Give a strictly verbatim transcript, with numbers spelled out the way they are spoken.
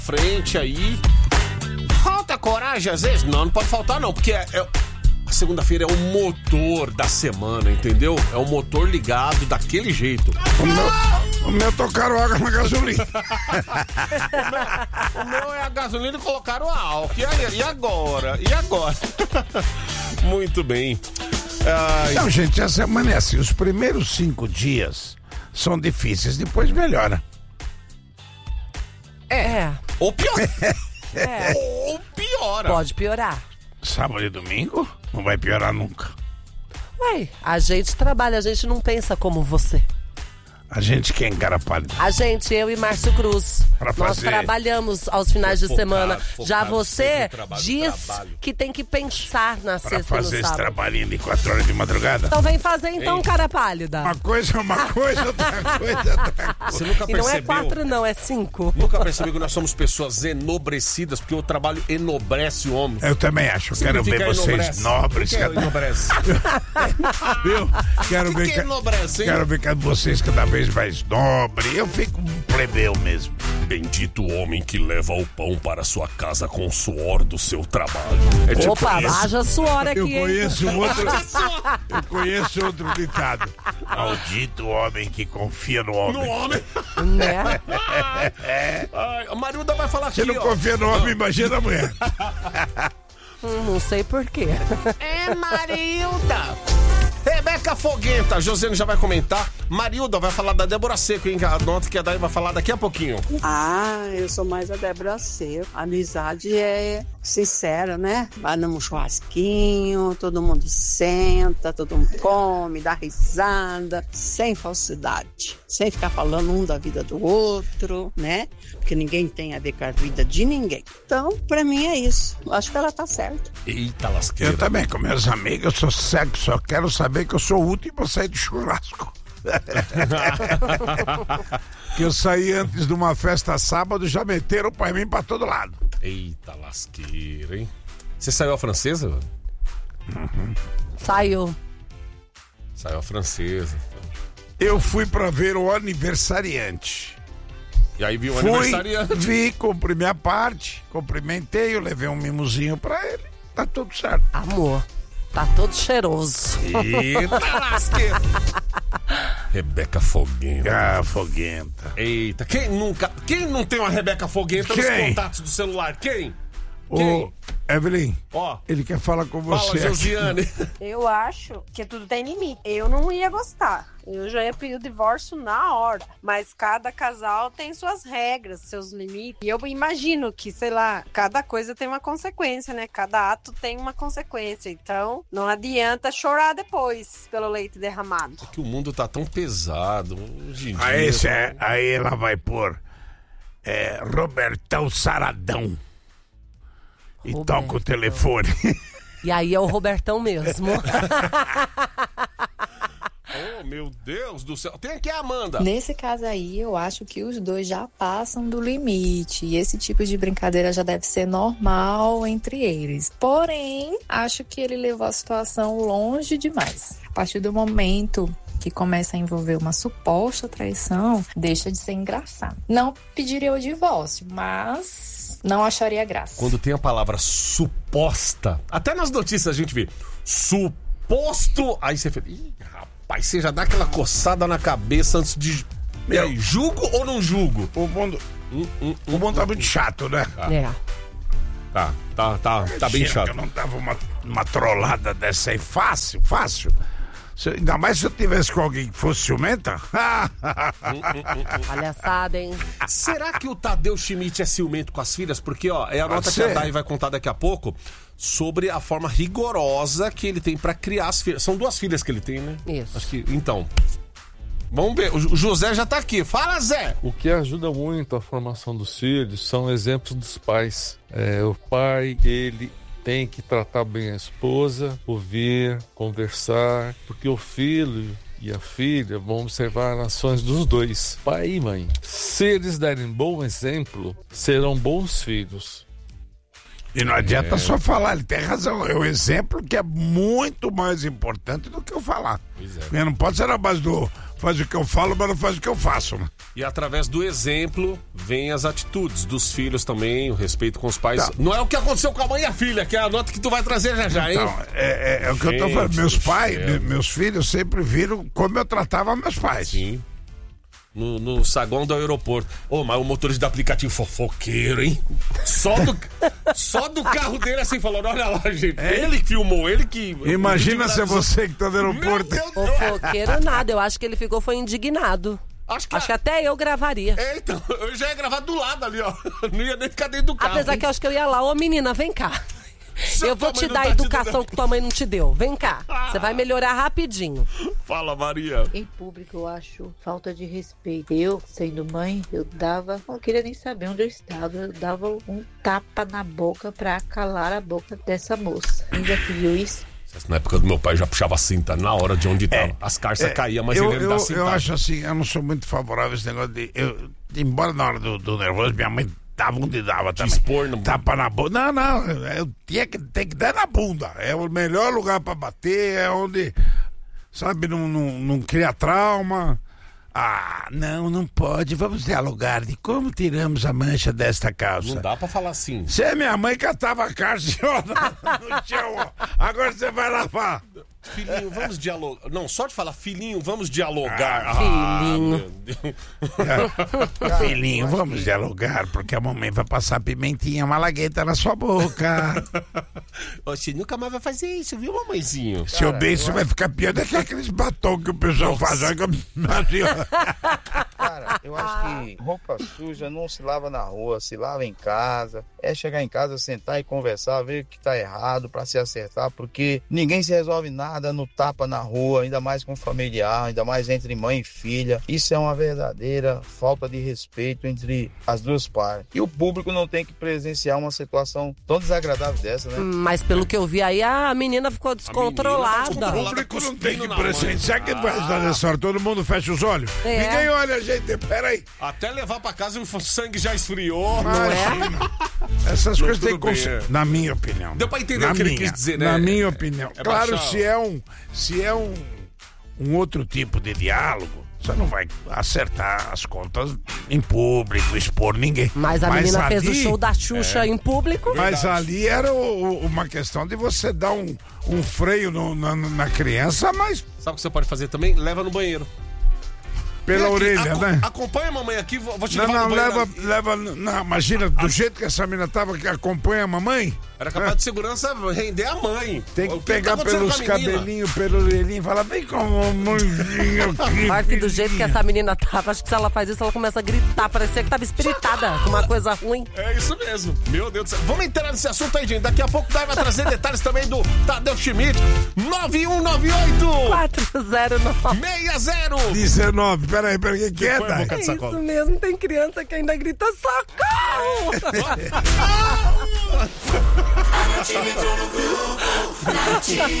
frente aí. Falta coragem às vezes? Não, não pode faltar não, porque é, é, a segunda-feira é o motor da semana, entendeu? É o motor ligado daquele jeito. O meu, o meu tocaram água na gasolina. o, meu, o meu é a gasolina e colocaram álcool. E, aí, e agora? E agora? Muito bem. Ai. Não, gente, a semana é assim. Os primeiros cinco dias são difíceis, depois melhora. É. Ou pior. É. Ou piora. Pode piorar. Sábado e domingo não vai piorar nunca. Ué, a gente trabalha, a gente não pensa como você. A gente quem, cara pálido? A gente, eu e Márcio Cruz. Pra Nós fazer... trabalhamos aos finais de Focado, semana. focado, Já você trabalho, diz trabalho. que tem que pensar na Pra sexta e no fazer esse sábado. trabalhinho de quatro horas de madrugada? Então vem fazer então, Ei. cara pálida. Uma coisa é uma coisa, outra coisa é outra coisa. Você nunca E não é percebeu? quatro não, é cinco. Nunca percebeu que nós somos pessoas enobrecidas, porque o trabalho enobrece o homem. Eu também acho. Quero ver Significa vocês enobrece. nobres. O que é Cada... enobrece? Viu? Quero O ver que ca- enobrece, hein? Quero ver cada vocês cada vez mais nobres. Eu fico um plebeu mesmo. Bendito o homem que leva o pão para sua casa com o suor do seu trabalho. É tipo Opa, isso. haja suor aqui, Eu hein? conheço outro. Eu conheço outro ditado. Maldito homem que confia no homem. No homem. Né? Ai, a Marilda vai falar Você aqui, não ó. confia no homem, imagina a mulher. Hum, não sei porquê. É Marilda. Rebeca Foguenta, Josiane já vai comentar. Marilda vai falar da Débora Seco, hein? Anota que a Dai vai falar daqui a pouquinho. Ah, eu sou mais a Débora Seco. A amizade é sincera, né? Vai num churrasquinho, todo mundo senta, todo mundo come, dá risada, sem falsidade. Sem ficar falando um da vida do outro, né? Porque ninguém tem a ver com a vida de ninguém. Então, pra mim é isso. Acho que ela tá certa. Eita lasqueira. Eu também, com meus amigos, eu sou cego, só quero saber que eu sou o último a sair do churrasco. Que eu saí antes de uma festa sábado, já meteram pra mim pra todo lado. Eita lasqueira, hein? Você saiu a francesa? Uhum. Saiu. Saiu a francesa. Eu fui pra ver o aniversariante. E aí viu o Fui, aniversariante. vi, cumpri minha parte, cumprimentei, eu levei um mimozinho pra ele. Tá tudo certo. Amor, tá todo cheiroso. Eita lasqueira. Rebeca Foguenta. Ah, foguenta. Eita, quem nunca... Quem não tem uma Rebeca Foguenta nos Quem? contatos do celular? Quem? Ô, Quem? Evelyn, Ó, ele quer falar com você. fala, aqui. Josiane. Eu acho que tudo tem limite. Eu não ia gostar. Eu já ia pedir o divórcio na hora. Mas cada casal tem suas regras, seus limites. E eu imagino que, sei lá, cada coisa tem uma consequência, né? Cada ato tem uma consequência. Então, não adianta chorar depois pelo leite derramado. Que o mundo tá tão pesado hoje em dia. Aí, esse é, aí ela vai pôr é, Robertão Saradão. E Roberto. toca o telefone. E aí é o Robertão mesmo. Oh, meu Deus do céu. Tem aqui a Amanda. Nesse caso aí, eu acho que os dois já passam do limite. E esse tipo de brincadeira já deve ser normal entre eles. Porém, acho que ele levou a situação longe demais. A partir do momento que começa a envolver uma suposta traição, deixa de ser engraçado. Não pediria o divórcio, mas não acharia graça. Quando tem a palavra suposta, até nas notícias a gente vê suposto, aí você fala, ih, rapaz, você já dá aquela coçada na cabeça antes de... E aí, julgo ou não julgo? O mundo, Hum, hum, o mundo tá muito chato, né? É. Tá, tá, tá, tá bem Imagina chato. que eu não tava uma, uma trollada dessa aí fácil, fácil. Se, ainda mais se eu tivesse com alguém que fosse ciumenta. Palhaçada, hein? Será que o Tadeu Schmidt é ciumento com as filhas? Porque, ó, é a Pode nota que a ser. Dai vai contar daqui a pouco sobre a forma rigorosa que ele tem pra criar as filhas. São duas filhas que ele tem, né? Isso. Acho que, então... Vamos ver, o José já tá aqui. Fala, Zé! O que ajuda muito a formação dos filhos são exemplos dos pais. É, o pai, ele tem que tratar bem a esposa, ouvir, conversar, porque o filho e a filha vão observar as ações dos dois, pai e mãe. Se eles derem bom exemplo, serão bons filhos. E não adianta é. só falar, ele tem razão. É o exemplo que é muito mais importante do que eu falar. Pois é. Porque não pode ser na base do faz o que eu falo, mas não faz o que eu faço. Né? E através do exemplo vem as atitudes dos filhos também, o respeito com os pais. Tá. Não é o que aconteceu com a mãe e a filha, que é a nota que tu vai trazer já já, hein? Então, é, é, é o que Gente, eu tô falando. Meus pais, me, meus filhos sempre viram como eu tratava meus pais. Sim. No, no saguão do aeroporto. Ô, oh, mas o motorista do aplicativo fofoqueiro, hein? Só do, só do carro dele assim, falando, olha lá, gente. É. Ele que filmou, ele que... Imagina se é você que tá no aeroporto. Fofoqueiro nada, eu acho que ele ficou, foi indignado. Acho que, acho que até eu gravaria. É, então, eu já ia gravar do lado ali, ó. Não ia nem ficar dentro do carro. Apesar hein? que eu acho que eu ia lá, ô menina, vem cá. Seu eu vou te dar a educação que tua mãe não te deu. Vem cá, você vai melhorar rapidinho. Fala, Maria. Em público eu acho falta de respeito. Eu, sendo mãe, eu dava, não queria nem saber onde eu estava. Eu dava um tapa na boca pra calar a boca dessa moça. Ainda viu isso? Na época do meu pai já puxava a cinta na hora de onde estava. É, As carças é, caíam, mas eu, ele não dá cinta. Eu acho assim, eu não sou muito favorável a esse negócio de... Eu, embora na hora do, do nervoso, minha mãe dava onde dava também. Expor no... Tapa na bunda. Não, não. Eu tinha que, tem que dar na bunda. É o melhor lugar pra bater, é onde, sabe, não, não, não cria trauma. Ah, não, não pode. Vamos dialogar de como tiramos a mancha desta calça. Não dá pra falar assim. Você é minha mãe catava a calça no chão, ó. Agora você vai lavar. Filhinho, vamos dialogar. Não, só de falar, filhinho, vamos dialogar. Ah, filhinho. Ah, filhinho, vamos dialogar, porque a mamãe vai passar pimentinha malagueta na sua boca. Você nunca mais vai fazer isso, viu, mamãezinho? Se eu der, isso vai ficar pior do que aqueles batom que o pessoal Nossa. faz. Cara, eu acho que roupa suja não se lava na rua, se lava em casa. É chegar em casa, sentar e conversar, ver o que tá errado pra se acertar, porque ninguém se resolve nada no tapa na rua, ainda mais com familiar, ainda mais entre mãe e filha. Isso é uma verdadeira falta de respeito entre as duas partes. E o público não tem que presenciar uma situação tão desagradável dessa, né? Mas pelo que eu vi aí, a menina ficou descontrolada. Menina tá o público não tem que presenciar. Sabe o que vai dar nessa hora? Todo mundo fecha os olhos? É. Ninguém olha a gente, peraí. Até levar pra casa o sangue já esfriou. Não é? Essas não, coisas tem que considerar. Na minha opinião. Deu pra entender na o que minha, ele quis dizer, né? Na minha opinião. É claro, baixar... se é, um, se é um, um outro tipo de diálogo, você não vai acertar as contas em público, expor ninguém. Mas a mas menina ali, fez o show da Xuxa é, em público. Mas verdade. Ali era o, uma questão de você dar um, um freio no, na, na criança, mas... Sabe o que você pode fazer também? Leva no banheiro. Pela aqui, orelha, aco- né? Acompanha a mamãe aqui, vou te não, levar não, no leva, banheiro. leva, não, imagina, do ah. jeito que essa menina tava, que acompanha a mamãe. Era capaz é. de segurança render a mãe. Tem que, que pegar tá pelos cabelinhos, pelo orelhinho e falar, vem com a mãozinha aqui. Claro que do jeito que essa menina tava, acho que se ela faz isso, ela começa a gritar, parecia que tava espiritada, com uma coisa ruim. É isso mesmo, meu Deus do céu. Vamos entrar nesse assunto aí, gente. Daqui a pouco vai trazer detalhes também do Tadeu Schmidt. nove um nove oito quatro zero nove seis zero dezenove. Peraí, peraí, o que é, Dai? É isso mesmo, tem criança que ainda grita socorro!